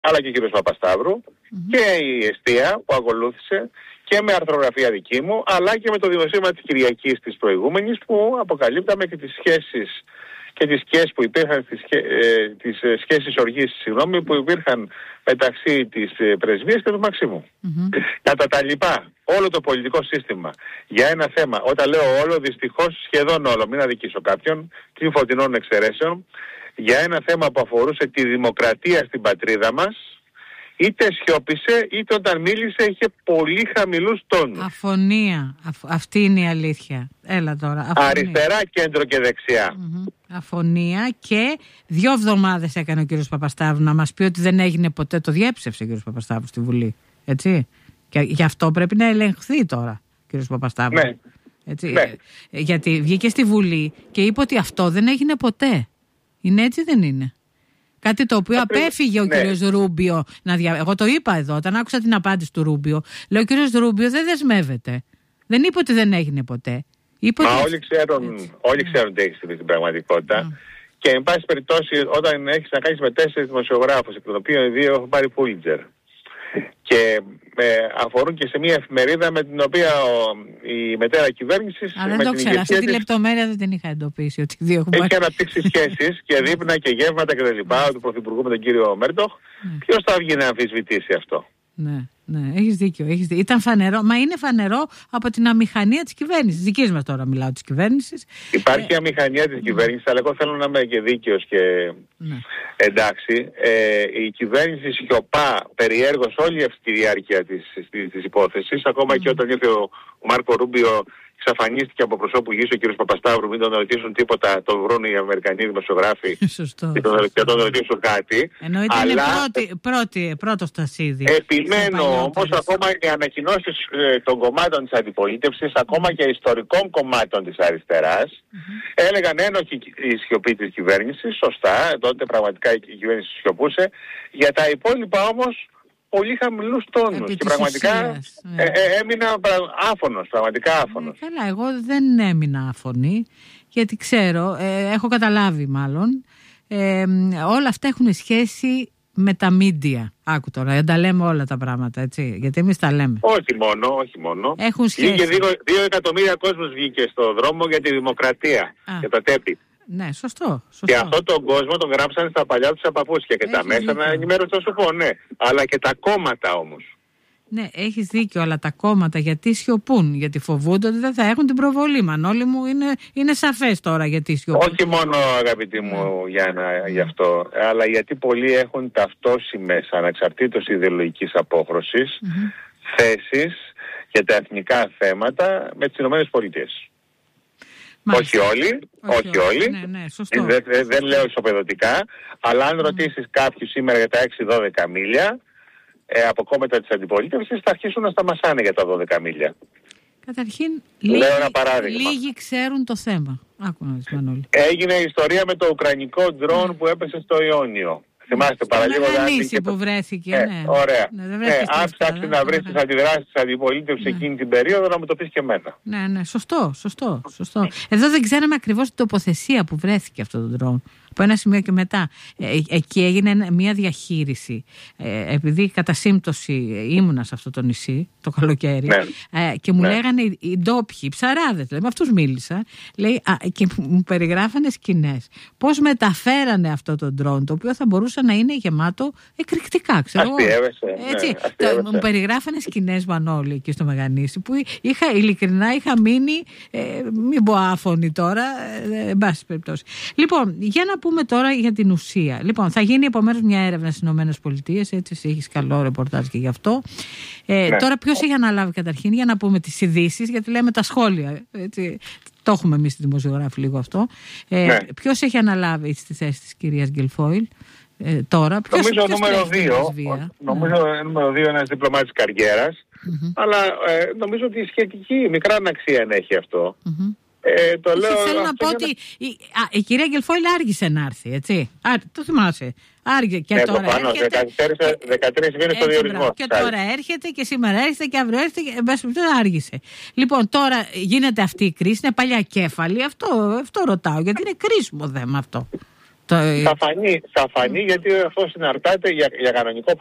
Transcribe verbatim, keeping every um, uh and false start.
αλλά και ο κύριος Παπασταύρου mm-hmm. και η εστία που ακολούθησε και με αρθρογραφία δική μου, αλλά και με το δημοσίευμα της Κυριακής της προηγούμενης που αποκαλύπταμε και τις σχέσεις και τις σχέσεις που υπήρχαν, τις, ε, τις σχέσεις οργής, συγγνώμη, που υπήρχαν μεταξύ της ε, πρεσβείας και του Μαξίμου. Mm-hmm. Κατά τα λοιπά, όλο το πολιτικό σύστημα για ένα θέμα, όταν λέω όλο, δυστυχώς σχεδόν όλο, μην αδικήσω κάποιον, των φωτεινών εξαιρέσεων, για ένα θέμα που αφορούσε τη δημοκρατία στην πατρίδα μας, είτε σιώπησε, είτε όταν μίλησε είχε πολύ χαμηλούς τόνους. Αφωνία. Αφ, αυτή είναι η αλήθεια. Έλα τώρα. Αφωνία. Αριστερά, κέντρο και δεξιά. Mm-hmm. Αφωνία και δύο εβδομάδες έκανε ο κύριος Παπασταύρου να μας πει ότι δεν έγινε ποτέ. Το διέψευσε ο κύριος Παπασταύρου στη Βουλή. Έτσι. Και γι' αυτό πρέπει να ελεγχθεί τώρα ο κύριος Παπασταύρου. Ναι. Έτσι. Ναι. Γιατί βγήκε στη Βουλή και είπε ότι αυτό δεν έγινε ποτέ. Είναι έτσι, δεν είναι? Κάτι το οποίο Απρί... απέφυγε ο ναι. κύριος Ρούμπιο να δια... Εγώ το είπα εδώ, όταν άκουσα την απάντηση του Ρούμπιο. Λέω, ο κύριος Ρούμπιο δεν δεσμεύεται. Δεν είπε ότι δεν έγινε ποτέ. Είπε Μα ότι... όλοι ξέρουν, όλοι ξέρουν τι έχει συμβεί στην πραγματικότητα. Mm. Και εν πάση περιπτώσει, όταν έχεις να κάνεις με τέσσερις δημοσιογράφους, εκ των οποίων οι δύο έχουν πάρει Πούλιτζερ, και ε, αφορούν και σε μια εφημερίδα με την οποία ο, η μετέρα κυβέρνησης... Αλλά δεν το ξέρω, αυτή τη λεπτομέρεια δεν την είχα εντοπίσει ότι δύο έχουν έχει αναπτύξει σχέσεις και δείπνα και γεύματα κτλ. Του Πρωθυπουργού με τον κύριο Μέρντοχ. Ναι. Ποιος θα βγει να αμφισβητήσει αυτό? Ναι, ναι, έχεις δίκιο, έχεις δίκιο. Ήταν φανερό, μα είναι φανερό από την αμηχανία της κυβέρνησης. Δικής μας τώρα μιλάω της κυβέρνησης. Υπάρχει ε... αμηχανία της κυβέρνησης, αλλά εγώ θέλω να είμαι και δίκαιος και ναι. εντάξει. Ε, η κυβέρνηση σιωπά περιέργως όλη αυτή τη διάρκεια της, της, της υπόθεσης, ακόμα mm. και όταν ήρθε ο, ο Μάρκο Ρούμπιο, εξαφανίστηκε από προσώπου γης ο κ. Παπασταύρου, μην τον ρωτήσουν τίποτα, τον βρουν οι Αμερικανοί δημοσιογράφοι και τον, και τον ρωτήσουν κάτι. Εννοείται αλλά... είναι πρώτη, πρώτη, πρώτο στασίδι. Επιμένω όμως ακόμα οι ανακοινώσεις ε, των κομμάτων της αντιπολίτευσης, ακόμα και ιστορικών κομμάτων της αριστεράς, mm-hmm. έλεγαν ένοχη η σιωπή της κυβέρνησης, σωστά, τότε πραγματικά η κυβέρνηση σιωπούσε, για τα υπόλοιπα όμως πολύ χαμηλούς τόνους και πραγματικά ουσίας, ναι. ε, ε, έμεινα άφωνος, πραγματικά άφωνος. Ε, καλά, εγώ δεν έμεινα άφωνη, γιατί ξέρω, ε, έχω καταλάβει μάλλον, ε, όλα αυτά έχουν σχέση με τα μίντια. Άκου τώρα, δεν τα λέμε όλα τα πράγματα, έτσι, γιατί εμείς τα λέμε. Όχι μόνο, όχι μόνο. Έχουν σχέση. Βγήκε δύο, δύο εκατομμύρια κόσμος βγήκε στο δρόμο για τη δημοκρατία και το τέπι. Ναι, σωστό, σωστό. Και αυτόν τον κόσμο τον γράψανε στα παλιά τους τα παπούτσια και έχει τα μέσα να ενημέρωσαν, θα σου πω, ναι. Αλλά και τα κόμματα όμως. Ναι, έχεις δίκιο, αλλά τα κόμματα γιατί σιωπούν? Γιατί φοβούνται ότι δεν θα έχουν την προβολή. Μανώλη μου, είναι, είναι σαφές τώρα γιατί σιωπούν. Όχι μόνο, αγαπητή μου, Γιάννα, γι' αυτό, αλλά γιατί πολλοί έχουν ταυτόσιμες, ανεξαρτήτως ιδεολογικής απόχρωσης, mm-hmm. θέσεις για τα εθνικά θέματα με τις Ηνωμένες Πολιτείες. Όχι όλοι, όχι, όχι όλοι, ναι, ναι, σωστό. δεν, δεν, δεν λέω ισοπεδωτικά, αλλά αν mm. ρωτήσεις κάποιους σήμερα για τα έξι δώδεκα μίλια, ε, από κόμματα της αντιπολίτευσης θα αρχίσουν να σταμασάνε για τα δώδεκα μίλια. Καταρχήν, λέω λίγοι, ένα παράδειγμα. Λίγοι ξέρουν το θέμα. Άκου να δεις, Μανώλη. Έγινε η ιστορία με το ουκρανικό ντρόν mm. που έπεσε στο Ιόνιο. Θυμάστε παραλίγο δάντη που βρέθηκε, ε, ναι. Ωραία. Ναι, ε, αν ψάξει να βρεις τις αντιδράσεις της αντιπολίτευσης ναι. εκείνη την περίοδο, να μου το πεις και εμένα. Ναι, ναι, σωστό, σωστό, σωστό. Εδώ δεν ξέραμε ακριβώς την τοποθεσία που βρέθηκε αυτό το ντρόν. Από ένα σημείο και μετά. Ε, εκεί έγινε μια διαχείριση. Ε, επειδή κατά σύμπτωση ήμουνα σε αυτό το νησί το καλοκαίρι ναι. ε, και μου ναι. λέγανε οι, οι ντόπιοι, οι ψαράδες, με αυτούς μίλησα, λέει, α, και μου περιγράφανε σκηνές. Πώς μεταφέρανε αυτό το ντρόν, το οποίο θα μπορούσε να είναι γεμάτο εκρηκτικά, ξέρω εγώ. Έτσι, ναι, το, μου περιγράφανε σκηνές, Μανώλη, εκεί στο Μεγανήσι, που είχα, ειλικρινά είχα μείνει, ε, μην πω άφωνη τώρα, ε, εν πάση περιπτώσει. Λοιπόν, για να πούμε τώρα για την ουσία. Λοιπόν, θα γίνει επομένως μια έρευνα στις Ηνωμένες Πολιτείες, έτσι, έχεις καλό ρεπορτάζ και γι' αυτό. Ε, ναι. Τώρα ποιος έχει αναλάβει καταρχήν, για να πούμε τις ειδήσεις, γιατί λέμε τα σχόλια, έτσι. Το έχουμε εμείς στη δημοσιογράφη λίγο αυτό. Ε, ναι. Ποιος έχει αναλάβει στη θέση της κυρίας Γκελφόιλ ε, τώρα? Ποιος, νομίζω ποιος νούμερο δύο. Νομίζω ναι. νούμερο δύο ένας διπλωμάτης καριέρας. Mm-hmm. Αλλά ε, νομίζω ότι σχετική μικρά αναξία έχει αυτό. Mm-hmm. Ε, το λέω, θέλω να πω ότι η, α, η κυρία Γκελφόιλ άργησε να έρθει, έτσι. Α, το θυμάσαι. Άργησε και ναι, τώρα πάνω, έρχεται. δεκατρείς μήνες στο διορισμό. Και τώρα έρχεται και σήμερα έρχεται και αύριο έρχεται και εν πάση περιπτώσει άργησε. Λοιπόν, τώρα γίνεται αυτή η κρίση, είναι παλιά κέφαλη. Αυτό, αυτό ρωτάω, γιατί είναι κρίσιμο θέμα αυτό. Το... Θα φανεί, θα φανεί γιατί αυτό συναρτάται για, για κανονικό